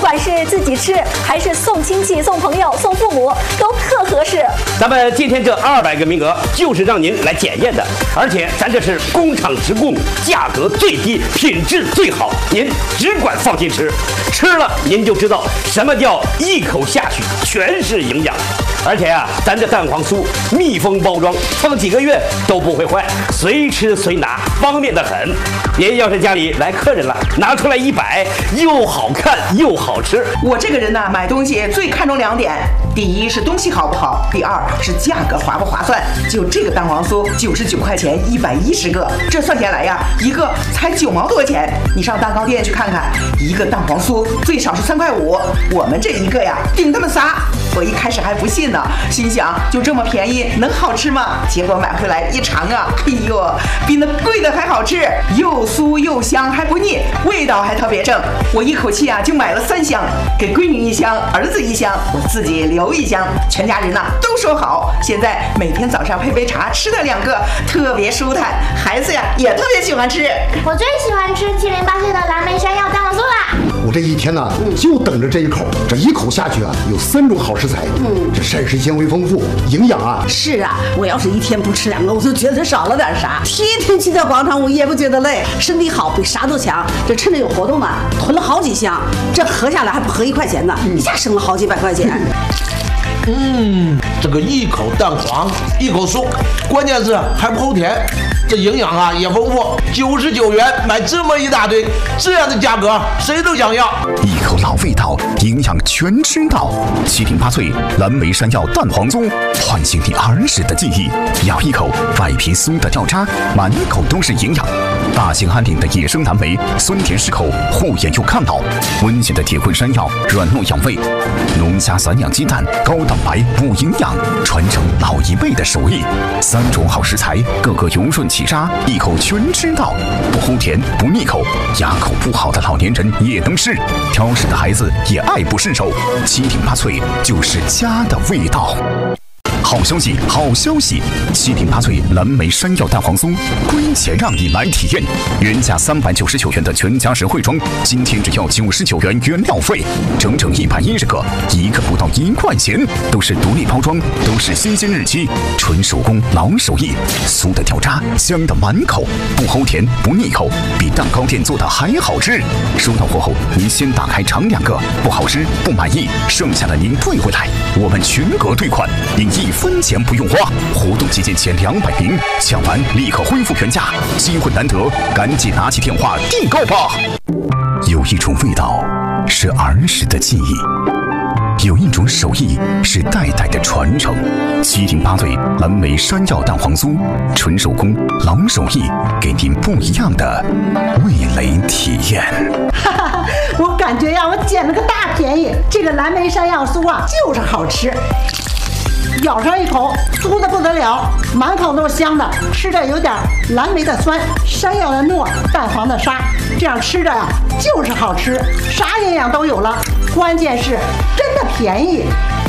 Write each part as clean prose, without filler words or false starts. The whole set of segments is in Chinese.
管是自己吃，还是送亲戚、送朋友、送父母，都特合适。 咱们今天这200个名额就是让您来检验的，而且咱这是工厂直供，价格最低，品质最好，您只管放心吃，吃了您就知道什么叫一口下去全是营养。而且啊，咱这蛋黄酥密封包装，放几个月都不会坏，随吃随拿，方便得很。您要是家里来客人了，拿出来一摆，又好看又好吃。 我这个人呢，买东西最看重2点，第一是东西好不好，第二是价格划不划算。就这个蛋黄酥99块钱110个，这算下来呀，一个才9毛多钱。你上蛋糕店去看看，一个蛋黄酥最少是3块5，我们这一个呀顶他们仨。我一开始还不信呢，心想就这么便宜能好吃吗？结果买回来一尝啊，哎呦，比那贵的还好吃，又酥又香还不腻，味道还特别正。我一口气啊就买了3箱，给闺女1箱，儿子1箱，我自己留1箱，全家人呐都说好。现在每天早上配杯茶，吃它2个，特别舒坦，孩子呀也特别喜欢吃。 我最喜欢吃708岁的蓝莓山药蛋黄酥啦！ 我这一天呢，就等着这一口，这一口下去啊，有3种好食材，这膳食纤维丰富，营养啊。 是啊，我要是一天不吃2个，我就觉得少了点啥。天天去到广场舞也不觉得累，身体好比啥都强。这趁着有活动嘛，囤了好几箱，这合下来还不合1块钱呢，一下省了好几百块钱。 这个一口蛋黄，一口酥，关键是还不齁甜，这营养啊也丰富。99元买这么一大堆，这样的价格谁都想要。 一口老味道，营养全知道。7顶8脆蓝莓山药蛋黄酥，唤醒你儿时的记忆。咬一口，外皮酥的掉渣，满口都是营养。大兴安岭的野生蓝莓，酸甜适口，护眼又抗老。温咸的铁棍山药，软糯养胃。龙虾散养鸡蛋，高蛋白补营养，传承老一辈的手艺。3种好食材，个个油润起渣，一口全知道，不齁甜不腻口，牙口不好的老年人也能吃，挑食的孩子也爱不释手。7顶8脆就是家的味道。好消息，好消息！7顶8脆蓝莓山药蛋黄酥，亏钱让你来体验。原价399元的全家实惠装，今天只要99元原料费，整整110个，一个不到1块钱，都是独立包装，都是新鲜日期，纯手工老手艺，酥的掉渣，香的满口，不齁甜不腻口，比蛋糕店做的还好吃。收到货后，您先打开尝2个，不好吃不满意，剩下的您退回来，我们全额退款，您1分钱不用花。活动期间前200名，抢完立刻恢复原价，机会难得，赶紧拿起电话订购吧。有一种味道是儿时的记忆，有一种手艺是代代的传承。7顶8脆蓝莓山药蛋黄酥，纯手工老手艺，给您不一样的味蕾体验。 哈哈，我感觉呀，我捡了个大便宜。这个蓝莓山药酥啊，就是好吃。咬上一口，酥的不得了，满口都是香的，吃着有点蓝莓的酸，山药的糯，蛋黄的沙，这样吃着呀就是好吃，啥营养都有了，关键是真的便宜。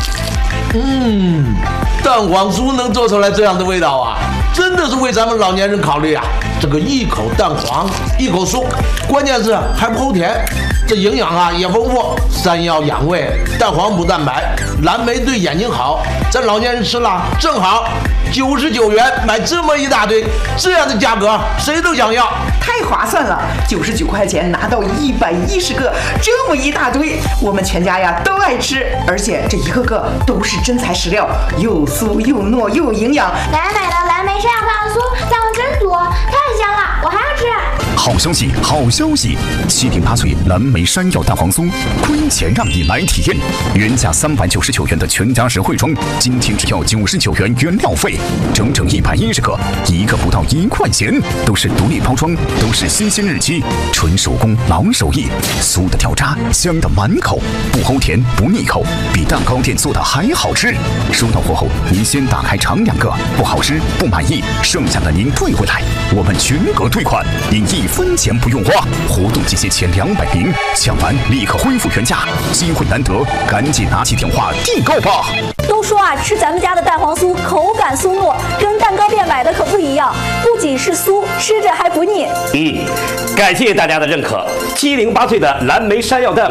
蛋黄酥能做出来这样的味道啊，真的是为咱们老年人考虑啊。这个一口蛋黄，一口酥，关键是还不齁甜，这营养啊也丰富。山药养胃，蛋黄补蛋白，蓝莓对眼睛好，咱老年人吃了正好。99元买这么一大堆，这样的价格谁都想要， 太划算了！99块钱拿到110个，这么一大堆，我们全家呀都爱吃，而且这一个个都是真材实料，又酥又糯又营养。 奶奶买的蓝莓山药蛋黄酥蛋黄真多，太香了，我还要吃。 好消息，好消息！7顶8脆蓝莓山药蛋黄酥，亏钱让你来体验。原价399元的全家实惠装，今天只要99元原料费，整整110个，一个不到1块钱，都是独立包装，都是新鲜日期，纯手工老手艺，酥的掉渣，香的满口，不齁甜不腻口，比蛋糕店做的还好吃。收到货后，您先打开尝2个，不好吃不满意，剩下的您退回来，我们全额退款，您1分钱不用花。活动期间前200名，抢完立刻恢复原价，机会难得，赶紧拿起电话订购吧。 都说啊，吃咱们家的蛋黄酥口感酥糯，跟蛋糕店买的可不一样，不仅是酥，吃着还不腻。 感谢大家的认可。708脆的蓝莓山药蛋